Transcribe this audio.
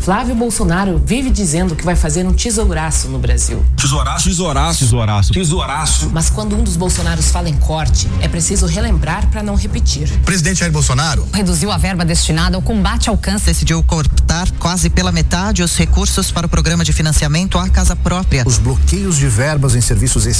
Flávio Bolsonaro vive dizendo que vai fazer um tesouraço no Brasil. Tesouraço. Mas quando um dos Bolsonaros fala em corte, é preciso relembrar para não repetir. O presidente Jair Bolsonaro reduziu a verba destinada ao combate ao câncer. Decidiu cortar quase pela metade os recursos para o programa de financiamento à casa própria. Os bloqueios de verbas em serviços